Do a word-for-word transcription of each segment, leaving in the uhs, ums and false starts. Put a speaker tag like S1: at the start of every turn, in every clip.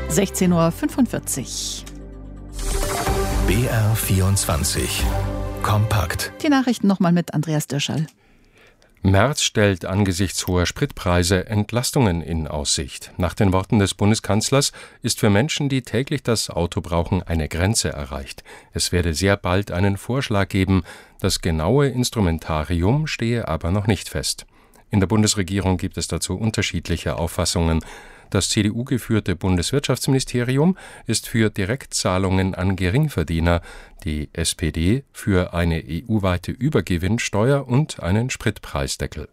S1: sechzehn Uhr fünfundvierzig.
S2: B R vierundzwanzig. Kompakt.
S1: Die Nachrichten nochmal mit Andreas Dirschall.
S3: Merz stellt angesichts hoher Spritpreise Entlastungen in Aussicht. Nach den Worten des Bundeskanzlers ist für Menschen, die täglich das Auto brauchen, eine Grenze erreicht. Es werde sehr bald einen Vorschlag geben. Das genaue Instrumentarium stehe aber noch nicht fest. In der Bundesregierung gibt es dazu unterschiedliche Auffassungen. Das C D U-geführte Bundeswirtschaftsministerium ist für Direktzahlungen an Geringverdiener, die S P D für eine E U-weite Übergewinnsteuer und einen Spritpreisdeckel.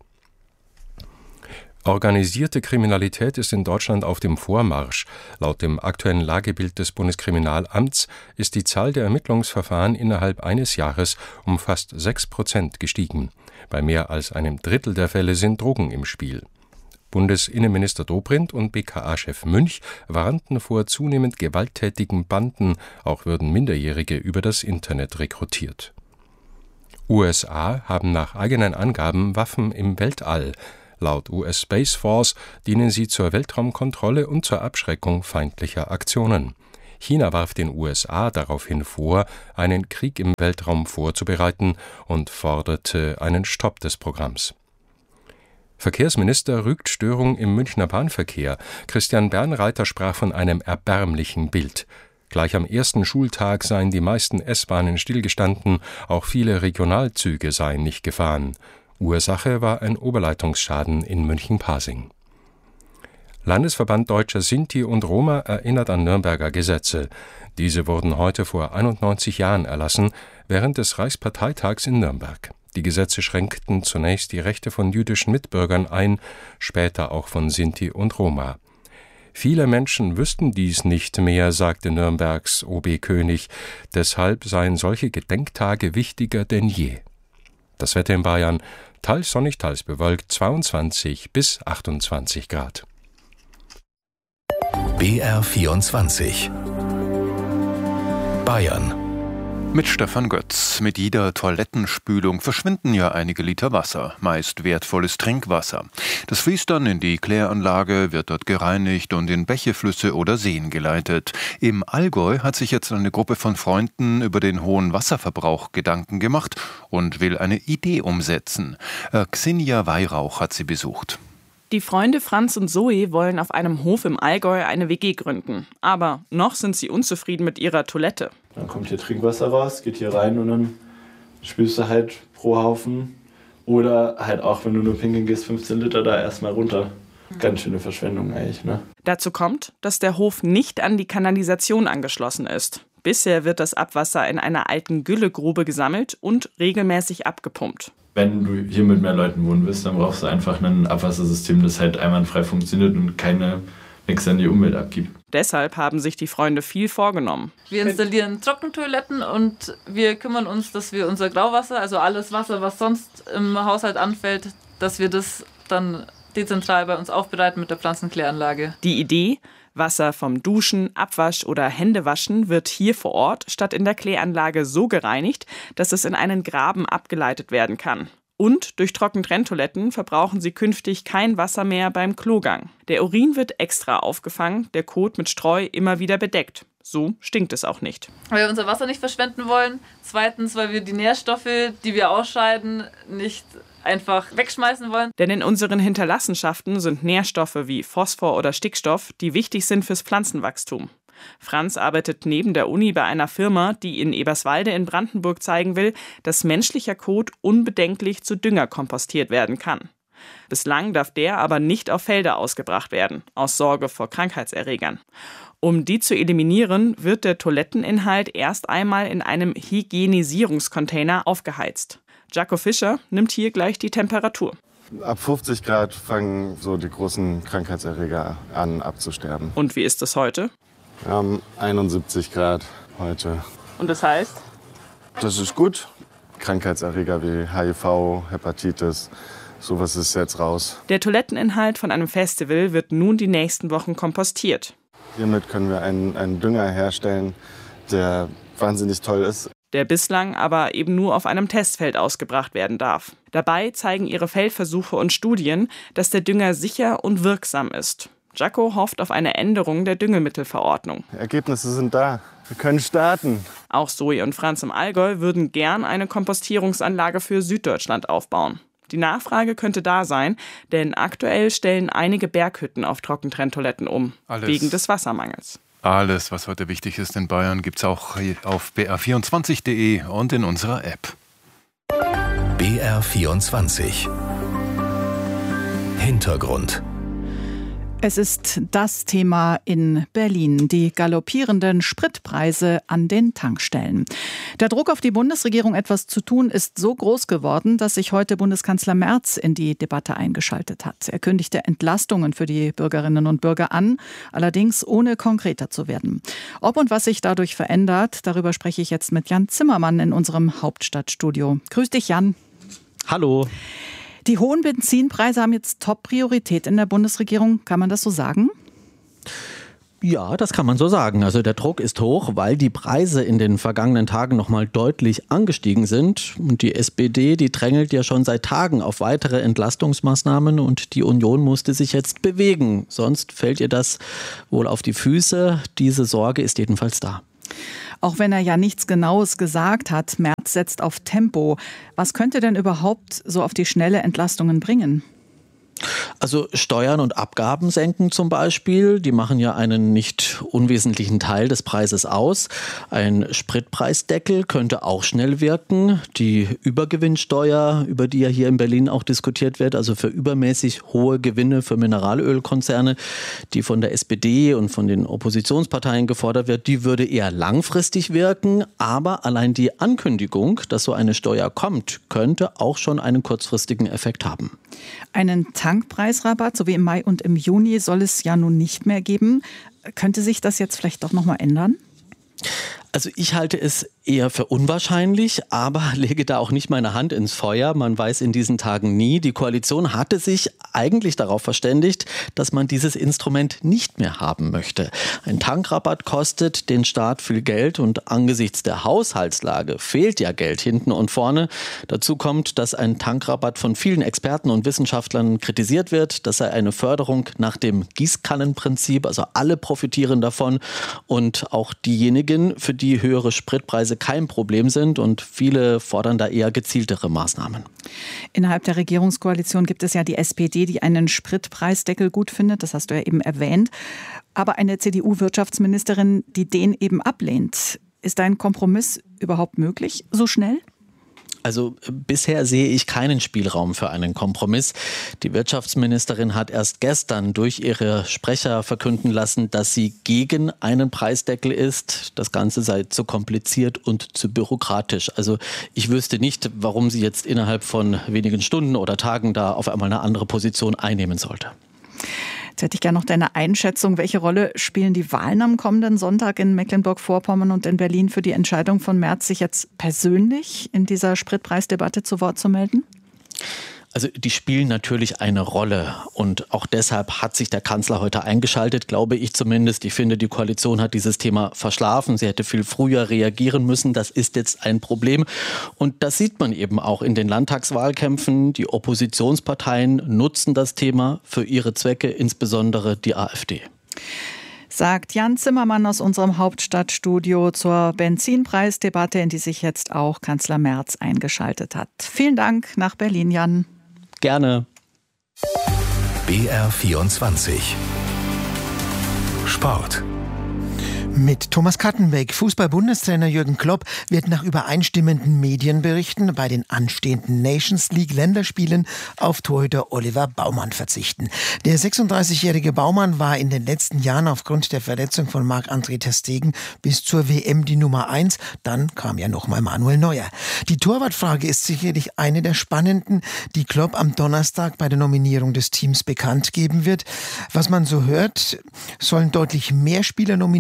S3: Organisierte Kriminalität ist in Deutschland auf dem Vormarsch. Laut dem aktuellen Lagebild des Bundeskriminalamts ist die Zahl der Ermittlungsverfahren innerhalb eines Jahres um fast sechs Prozent gestiegen. Bei mehr als einem Drittel der Fälle sind Drogen im Spiel. Bundesinnenminister Dobrindt und B K A-Chef Münch warnten vor zunehmend gewalttätigen Banden, auch würden Minderjährige über das Internet rekrutiert. U S A haben nach eigenen Angaben Waffen im Weltall. Laut U S Space Force dienen sie zur Weltraumkontrolle und zur Abschreckung feindlicher Aktionen. China warf den U S A daraufhin vor, einen Krieg im Weltraum vorzubereiten und forderte einen Stopp des Programms. Verkehrsminister rügt Störung im Münchner Bahnverkehr. Christian Bernreiter sprach von einem erbärmlichen Bild. Gleich am ersten Schultag seien die meisten S-Bahnen stillgestanden, auch viele Regionalzüge seien nicht gefahren. Ursache war ein Oberleitungsschaden in München-Pasing. Landesverband Deutscher Sinti und Roma erinnert an Nürnberger Gesetze. Diese wurden heute vor einundneunzig Jahren erlassen, während des Reichsparteitags in Nürnberg. Die Gesetze schränkten zunächst die Rechte von jüdischen Mitbürgern ein, später auch von Sinti und Roma. Viele Menschen wüssten dies nicht mehr, sagte Nürnbergs O B König. Deshalb seien solche Gedenktage wichtiger denn je. Das Wetter in Bayern: teils sonnig, teils bewölkt, zweiundzwanzig bis achtundzwanzig Grad.
S2: B R vierundzwanzig. Bayern.
S4: Mit Stefan Götz. Mit jeder Toilettenspülung verschwinden ja einige Liter Wasser, meist wertvolles Trinkwasser. Das fließt dann in die Kläranlage, wird dort gereinigt und in Bäche, Flüsse oder Seen geleitet. Im Allgäu hat sich jetzt eine Gruppe von Freunden über den hohen Wasserverbrauch Gedanken gemacht und will eine Idee umsetzen. Äh, Xenia Weihrauch hat sie besucht.
S5: Die Freunde Franz und Zoe wollen auf einem Hof im Allgäu eine W G gründen. Aber noch sind sie unzufrieden mit ihrer Toilette.
S6: Dann kommt hier Trinkwasser raus, geht hier rein und dann spülst du halt pro Haufen. Oder halt auch, wenn du nur pinkeln gehst, fünfzehn Liter da erstmal runter. Ganz schöne Verschwendung eigentlich, ne?
S5: Dazu kommt, dass der Hof nicht an die Kanalisation angeschlossen ist. Bisher wird das Abwasser in einer alten Güllegrube gesammelt und regelmäßig abgepumpt.
S6: Wenn du hier mit mehr Leuten wohnen willst, dann brauchst du einfach ein Abwassersystem, das halt einwandfrei funktioniert und keine nichts an die Umwelt abgibt.
S5: Deshalb haben sich die Freunde viel vorgenommen.
S7: Wir installieren Trockentoiletten und wir kümmern uns, dass wir unser Grauwasser, also alles Wasser, was sonst im Haushalt anfällt, dass wir das dann dezentral bei uns aufbereiten mit der Pflanzenkläranlage.
S5: Die Idee: Wasser vom Duschen, Abwasch oder Händewaschen wird hier vor Ort statt in der Kläranlage so gereinigt, dass es in einen Graben abgeleitet werden kann. Und durch Trockentrenntoiletten verbrauchen sie künftig kein Wasser mehr beim Klogang. Der Urin wird extra aufgefangen, der Kot mit Streu immer wieder bedeckt. So stinkt es auch nicht.
S7: Weil wir unser Wasser nicht verschwenden wollen. Zweitens, weil wir die Nährstoffe, die wir ausscheiden, nicht einfach wegschmeißen wollen.
S5: Denn in unseren Hinterlassenschaften sind Nährstoffe wie Phosphor oder Stickstoff, die wichtig sind fürs Pflanzenwachstum. Franz arbeitet neben der Uni bei einer Firma, die in Eberswalde in Brandenburg zeigen will, dass menschlicher Kot unbedenklich zu Dünger kompostiert werden kann. Bislang darf der aber nicht auf Felder ausgebracht werden, aus Sorge vor Krankheitserregern. Um die zu eliminieren, wird der Toiletteninhalt erst einmal in einem Hygienisierungscontainer aufgeheizt. Jaco Fischer nimmt hier gleich die Temperatur.
S8: Ab fünfzig Grad fangen so die großen Krankheitserreger an abzusterben.
S5: Und wie ist es heute?
S8: Wir haben einundsiebzig Grad heute.
S5: Und das heißt?
S8: Das ist gut. Krankheitserreger wie H I V, Hepatitis, sowas ist jetzt raus.
S5: Der Toiletteninhalt von einem Festival wird nun die nächsten Wochen kompostiert.
S8: Hiermit können wir einen, einen Dünger herstellen, der wahnsinnig toll ist.
S5: Der bislang aber eben nur auf einem Testfeld ausgebracht werden darf. Dabei zeigen ihre Feldversuche und Studien, dass der Dünger sicher und wirksam ist. Jaco hofft auf eine Änderung der Düngemittelverordnung.
S8: Ergebnisse sind da. Wir können starten.
S5: Auch Zoe und Franz im Allgäu würden gern eine Kompostierungsanlage für Süddeutschland aufbauen. Die Nachfrage könnte da sein, denn aktuell stellen einige Berghütten auf Trockentrenntoiletten um, Alles. wegen des Wassermangels.
S4: Alles, was heute wichtig ist in Bayern, gibt's auch auf b r vierundzwanzig punkt d e und in unserer App.
S2: B R vierundzwanzig. Hintergrund.
S1: Es ist das Thema in Berlin, die galoppierenden Spritpreise an den Tankstellen. Der Druck auf die Bundesregierung, etwas zu tun, ist so groß geworden, dass sich heute Bundeskanzler Merz in die Debatte eingeschaltet hat. Er kündigte Entlastungen für die Bürgerinnen und Bürger an, allerdings ohne konkreter zu werden. Ob und was sich dadurch verändert, darüber spreche ich jetzt mit Jan Zimmermann in unserem Hauptstadtstudio. Grüß dich, Jan.
S9: Hallo.
S1: Die hohen Benzinpreise haben jetzt Top-Priorität in der Bundesregierung. Kann man das so sagen?
S9: Ja, das kann man so sagen. Also der Druck ist hoch, weil die Preise in den vergangenen Tagen noch mal deutlich angestiegen sind. Und die S P D, die drängelt ja schon seit Tagen auf weitere Entlastungsmaßnahmen und die Union musste sich jetzt bewegen. Sonst fällt ihr das wohl auf die Füße. Diese Sorge ist jedenfalls da.
S1: Auch wenn er ja nichts Genaues gesagt hat, Merz setzt auf Tempo. Was könnte denn überhaupt so auf die schnelle Entlastungen bringen?
S9: Also Steuern und Abgaben senken zum Beispiel, die machen ja einen nicht unwesentlichen Teil des Preises aus. Ein Spritpreisdeckel könnte auch schnell wirken. Die Übergewinnsteuer, über die ja hier in Berlin auch diskutiert wird, also für übermäßig hohe Gewinne für Mineralölkonzerne, die von der S P D und von den Oppositionsparteien gefordert wird, die würde eher langfristig wirken. Aber allein die Ankündigung, dass so eine Steuer kommt, könnte auch schon einen kurzfristigen Effekt haben.
S1: Einen Tankpreisrabatt, so wie im Mai und im Juni, soll es ja nun nicht mehr geben. Könnte sich das jetzt vielleicht doch noch mal ändern?
S9: Also ich halte es eher für unwahrscheinlich, aber lege da auch nicht meine Hand ins Feuer. Man weiß in diesen Tagen nie. Die Koalition hatte sich eigentlich darauf verständigt, dass man dieses Instrument nicht mehr haben möchte. Ein Tankrabatt kostet den Staat viel Geld und angesichts der Haushaltslage fehlt ja Geld hinten und vorne. Dazu kommt, dass ein Tankrabatt von vielen Experten und Wissenschaftlern kritisiert wird. Das sei eine Förderung nach dem Gießkannenprinzip, also alle profitieren davon und auch diejenigen, für die höhere Spritpreise kein Problem sind und viele fordern da eher gezieltere Maßnahmen.
S1: Innerhalb der Regierungskoalition gibt es ja die S P D, die einen Spritpreisdeckel gut findet, das hast du ja eben erwähnt, aber eine C D U-Wirtschaftsministerin, die den eben ablehnt. Ist ein Kompromiss überhaupt möglich, so schnell?
S9: Also bisher sehe ich keinen Spielraum für einen Kompromiss. Die Wirtschaftsministerin hat erst gestern durch ihre Sprecher verkünden lassen, dass sie gegen einen Preisdeckel ist. Das Ganze sei zu kompliziert und zu bürokratisch. Also ich wüsste nicht, warum sie jetzt innerhalb von wenigen Stunden oder Tagen da auf einmal eine andere Position einnehmen sollte.
S1: Jetzt hätte ich gerne noch deine Einschätzung. Welche Rolle spielen die Wahlen am kommenden Sonntag in Mecklenburg-Vorpommern und in Berlin für die Entscheidung von Merz, sich jetzt persönlich in dieser Spritpreisdebatte zu Wort zu melden?
S9: Also die spielen natürlich eine Rolle und auch deshalb hat sich der Kanzler heute eingeschaltet, glaube ich zumindest. Ich finde, die Koalition hat dieses Thema verschlafen. Sie hätte viel früher reagieren müssen. Das ist jetzt ein Problem und das sieht man eben auch in den Landtagswahlkämpfen. Die Oppositionsparteien nutzen das Thema für ihre Zwecke, insbesondere die AfD.
S1: Sagt Jan Zimmermann aus unserem Hauptstadtstudio zur Benzinpreisdebatte, in die sich jetzt auch Kanzler Merz eingeschaltet hat. Vielen Dank nach Berlin, Jan.
S9: Gerne.
S2: B R vierundzwanzig. Sport.
S10: Mit Thomas Kattenbeck. Fußball-Bundestrainer Jürgen Klopp wird nach übereinstimmenden Medienberichten bei den anstehenden Nations League-Länderspielen auf Torhüter Oliver Baumann verzichten. Der sechsunddreißigjährige Baumann war in den letzten Jahren aufgrund der Verletzung von Marc-André ter Stegen bis zur W M die Nummer eins. Dann kam ja nochmal Manuel Neuer. Die Torwartfrage ist sicherlich eine der spannenden, die Klopp am Donnerstag bei der Nominierung des Teams bekannt geben wird. Was man so hört, sollen deutlich mehr Spieler nominiert werden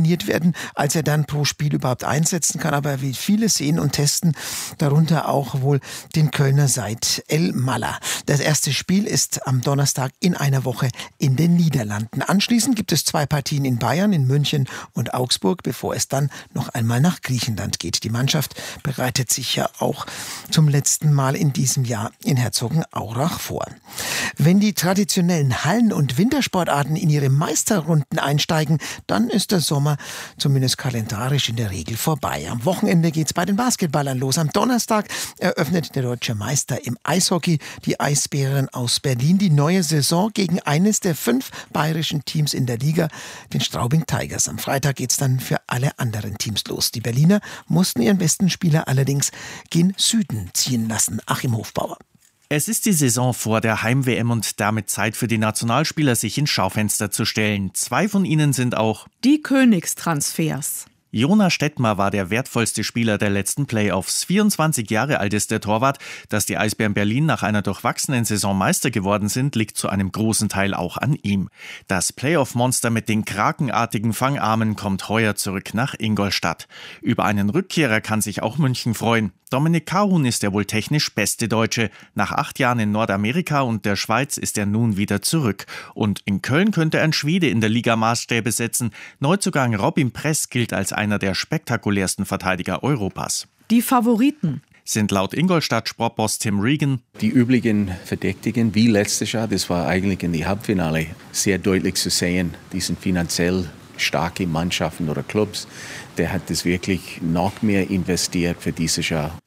S10: werden, als er dann pro Spiel überhaupt einsetzen kann. Aber er will viele sehen und testen, darunter auch wohl den Kölner Said El-Mallah. Das erste Spiel ist am Donnerstag in einer Woche in den Niederlanden. Anschließend gibt es zwei Partien in Bayern, in München und Augsburg, bevor es dann noch einmal nach Griechenland geht. Die Mannschaft bereitet sich ja auch zum letzten Mal in diesem Jahr in Herzogenaurach vor. Wenn die traditionellen Hallen- und Wintersportarten in ihre Meisterrunden einsteigen, dann ist der Sommer zumindest kalendarisch in der Regel vorbei. Am Wochenende geht's bei den Basketballern los. Am Donnerstag eröffnet der deutsche Meister im Eishockey, die Eisbären aus Berlin, die neue Saison gegen eines der fünf bayerischen Teams in der Liga, den Straubing Tigers. Am Freitag geht's dann für alle anderen Teams los. Die Berliner mussten ihren besten Spieler allerdings gen Süden ziehen lassen. Achim Hofbauer.
S11: Es ist die Saison vor der Heim-W M und damit Zeit für die Nationalspieler, sich ins Schaufenster zu stellen. Zwei von ihnen sind auch
S12: die Königstransfers.
S11: Jonas Stettmar war der wertvollste Spieler der letzten Playoffs. vierundzwanzig Jahre alt ist der Torwart. Dass die Eisbären Berlin nach einer durchwachsenen Saison Meister geworden sind, liegt zu einem großen Teil auch an ihm. Das Playoff-Monster mit den krakenartigen Fangarmen kommt heuer zurück nach Ingolstadt. Über einen Rückkehrer kann sich auch München freuen. Dominik Kahun ist der wohl technisch beste Deutsche. Nach acht Jahren in Nordamerika und der Schweiz ist er nun wieder zurück. Und in Köln könnte ein Schwede in der Liga Maßstäbe setzen. Neuzugang Robin Press gilt als einer der spektakulärsten Verteidiger Europas.
S12: Die Favoriten
S11: sind laut Ingolstadt-Sportboss Tim Regan
S13: die üblichen Verdächtigen wie letztes Jahr. Das war eigentlich in die Halbfinale sehr deutlich zu sehen. Die sind finanziell starke Mannschaften oder Clubs. Der hat das wirklich noch mehr investiert für dieses Jahr.